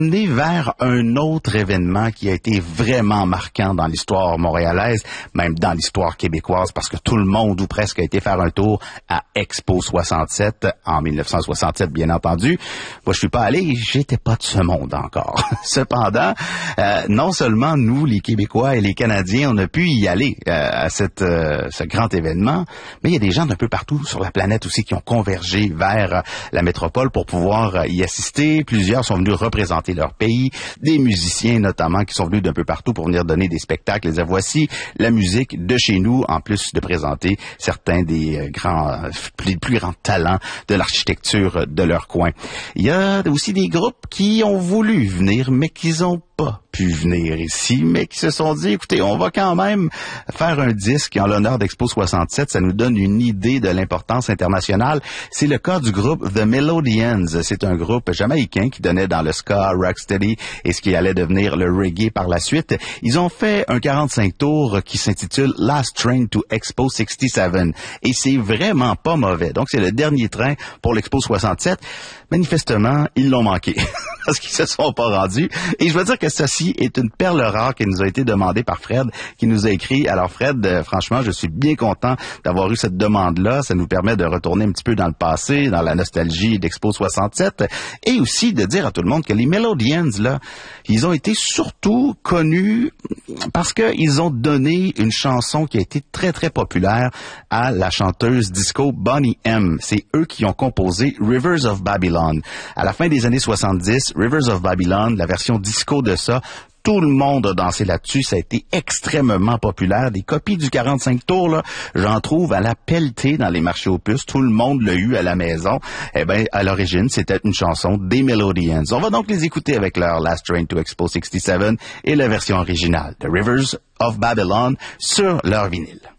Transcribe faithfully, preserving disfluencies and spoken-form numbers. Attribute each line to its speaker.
Speaker 1: Né vers un autre événement qui a été vraiment marquant dans l'histoire montréalaise, même dans l'histoire québécoise, parce que tout le monde ou presque a été faire un tour à Expo soixante-sept, en mille neuf cent soixante-sept bien entendu. Moi je suis pas allé, j'étais pas de ce monde encore. Cependant, euh, non seulement nous les Québécois et les Canadiens, on a pu y aller euh, à cette, euh, ce grand événement, mais il y a des gens d'un peu partout sur la planète aussi qui ont convergé vers euh, la métropole pour pouvoir euh, y assister. Plusieurs sont venus représenter leur pays, des musiciens notamment qui sont venus d'un peu partout pour venir donner des spectacles et dire voici la musique de chez nous, en plus de présenter certains des euh, grands, euh, plus, plus grands talents de l'architecture de leur coin. Il y a aussi des groupes qui ont voulu venir, mais qui n'ont pas pu venir ici, mais qui se sont dit, écoutez, on va quand même faire un disque en l'honneur d'Expo soixante-sept, ça nous donne une idée de l'importance internationale. C'est le cas du groupe The Melodians. C'est un groupe jamaïcain qui donnait dans le ska, rocksteady et ce qui allait devenir le reggae par la suite. Ils ont fait un quarante-cinq tours qui s'intitule Last Train to Expo soixante-sept et c'est vraiment pas mauvais. Donc c'est le dernier train pour l'Expo soixante-sept. Manifestement, ils l'ont manqué parce qu'ils se sont pas rendus. Et je veux dire que ceci est une perle rare qui nous a été demandée par Fred, qui nous a écrit. Alors Fred, euh, franchement, je suis bien content d'avoir eu cette demande-là. Ça nous permet de retourner un petit peu dans le passé, dans la nostalgie d'Expo soixante-sept, et aussi de dire à tout le monde que les Melodians, là, ils ont été surtout connus parce qu'ils ont donné une chanson qui a été très, très populaire à la chanteuse disco Boney M. C'est eux qui ont composé Rivers of Babylon. À la fin des années soixante-dix, Rivers of Babylon, la version disco de ça, tout le monde a dansé là-dessus, ça a été extrêmement populaire. Des copies du quarante-cinq tours, là, j'en trouve à la pelletée dans les marchés aux puces. Tout le monde l'a eu à la maison. Eh bien, à l'origine, c'était une chanson des Melodians. On va donc les écouter avec leur Last Train to Expo soixante-sept et la version originale de Rivers of Babylon sur leur vinyle.